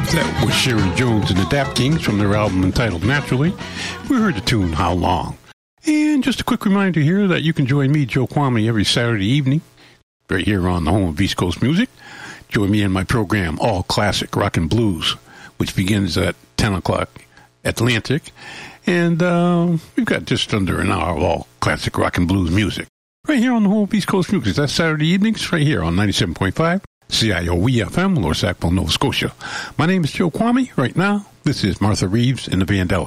That was Sharon Jones and the Dap Kings from their album entitled Naturally. We heard the tune How Long. And just a quick reminder here that you can join me, Joe Kwame, every Saturday evening, right here on the home of East Coast Music. Join me in my program, All Classic Rock and Blues, which begins at 10 o'clock Atlantic. And we've got just under an hour of all classic rock and blues music. Right here on the home of East Coast Music. That's Saturday evenings, right here on 97.5. CIOE-FM, Lower Sackville, Nova Scotia. My name is Joe Kwame. Right now, this is Martha Reeves and the Vandellas.